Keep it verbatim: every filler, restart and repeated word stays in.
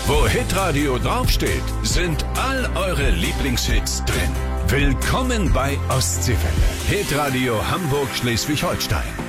Wo Hitradio draufsteht, sind all eure Lieblingshits drin. Willkommen bei Ostseewelle. Hitradio Hamburg-Schleswig-Holstein.